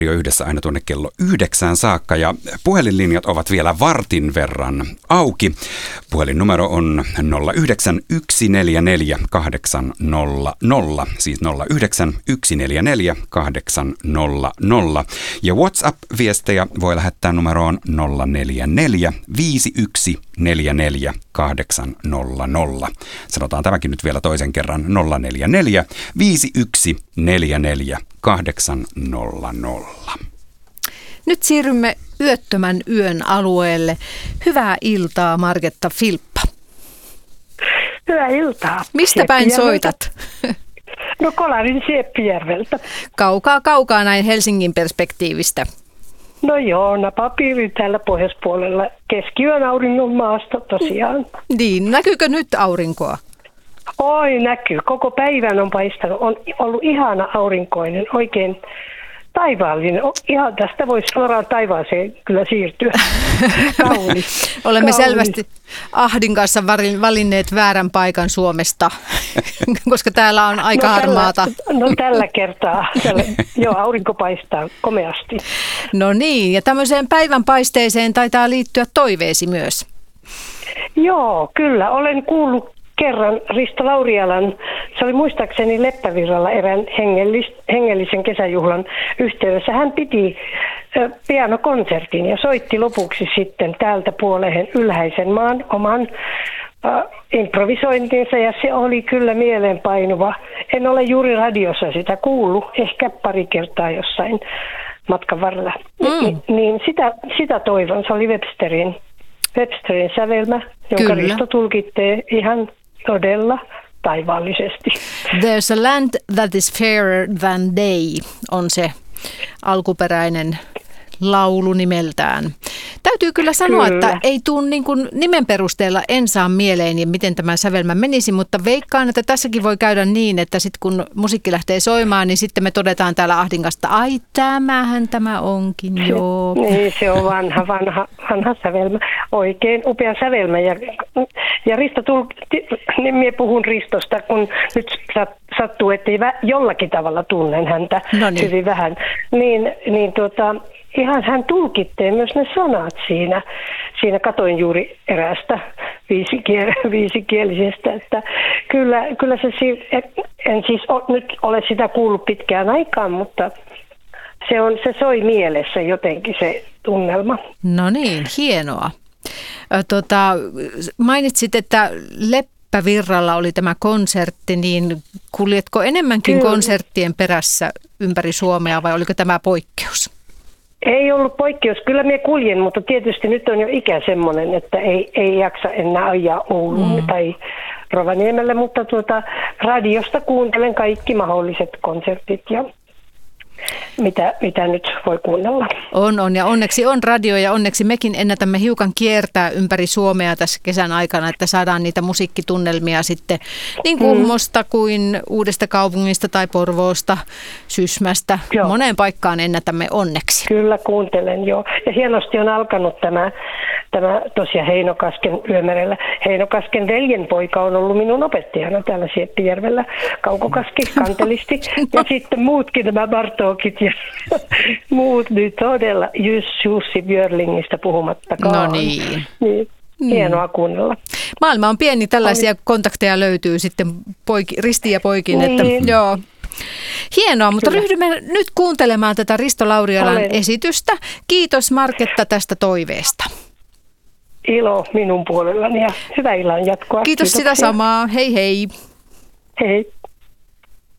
Yhdessä aina tuonne kello 9 saakka ja puhelinlinjat ovat vielä vartin verran auki. Puhelinnumero on 09144 siis 09144 ja WhatsApp-viestejä voi lähettää numeroon 044 5144 800. Sanotaan tämäkin nyt vielä toisen kerran 044 5144 800. Nyt siirrymme yöttömän yön alueelle. Hyvää iltaa, Margetta Filppa. Hyvää iltaa. Mistä päin soitat? No Kolarin Sieppijärveltä. Kaukaa näin Helsingin perspektiivistä. No joo, napapiiri täällä pohjoispuolella. Keskiyön auringon maasta tosiaan. Niin, näkyykö nyt aurinkoa? Oi, näkyy. Koko päivän on paistanut. On ollut ihana aurinkoinen, oikein taivaallinen. Ihan tästä voisi suoraan taivaaseen kyllä siirtyä. Kaunis. Olemme selvästi Ahdin kanssa valinneet väärän paikan Suomesta, koska täällä on aika harmaata. Tällä kertaa. Joo, aurinko paistaa komeasti. No niin, ja tämmöiseen päivänpaisteeseen taitaa liittyä toiveesi myös. Joo, kyllä. Olen kuullut kerran Risto Laurialan, se oli muistaakseni Leppävirralla erään hengellisen kesäjuhlan yhteydessä. Hän piti pianokonsertin ja soitti lopuksi sitten täältä puoleen ylhäisen maan oman improvisointinsa ja se oli kyllä mieleenpainuva. En ole juuri radiossa sitä kuullut, ehkä pari kertaa jossain matkan varrella. Niin sitä toivon, se oli Websterin sävelmä, jonka Risto tulkittee ihan todella taivaallisesti. There's a land that is fairer than day on se alkuperäinen laulu nimeltään. Täytyy kyllä sanoa, että ei tule niin kuin nimen perusteella en saa mieleen, miten tämä sävelmä menisi, mutta veikkaan, että tässäkin voi käydä niin, että sitten kun musiikki lähtee soimaan, niin sitten me todetaan täällä Ahdin kanssa, ai tämähän tämä onkin, joo. Niin, se on vanha sävelmä, oikein upea sävelmä. Ja Risto, niin minä puhun Ristosta, kun nyt sattuu, että jollakin tavalla tunnen häntä hyvin vähän, niin ihan hän tulkittee myös ne sanat siinä katoin juuri eräästä viisikielisestä, että kyllä se, en siis nyt ole sitä kuullut pitkään aikaan, mutta se soi mielessä jotenkin se tunnelma. No niin, hienoa. Mainitsit, että Leppävirralla oli tämä konsertti, niin kuljetko enemmänkin konserttien perässä ympäri Suomea vai oliko tämä poikkeus? Ei ollut poikkeus. Kyllä minä kuljen, mutta tietysti nyt on jo ikä semmoinen, että ei jaksa enää ajaa Ouluun tai Rovaniemelle, mutta radiosta kuuntelen kaikki mahdolliset konsertit ja mitä nyt voi kuunnella. On ja onneksi on radio ja onneksi mekin ennätämme hiukan kiertää ympäri Suomea tässä kesän aikana, että saadaan niitä musiikkitunnelmia sitten niin Kuhmosta kuin Uudesta Kaupungista tai Porvoosta, Sysmästä. Joo. Moneen paikkaan ennätämme onneksi. Kyllä kuuntelen, joo. Ja hienosti on alkanut tämä tosiaan Heinokasken yömerellä. Heinokasken veljenpoika on ollut minun opettajana täällä Sieppijärvellä. Kaukokaski kantelisti ja sitten muutkin nämä Bartokit ja muut nyt todella Jussi Björlingistä puhumattakaan. No niin. Hienoa kuunnella. Maailma on pieni, tällaisia kontakteja löytyy sitten ristiin ja poikin. Niin. Että, joo. Hienoa, mutta ryhdymme nyt kuuntelemaan tätä Risto Laurialan esitystä. Kiitos Margetta tästä toiveesta. Ilo minun puolellani ja hyvää illan jatkoa. Kiitos sitä samaa. Hei hei. Hei.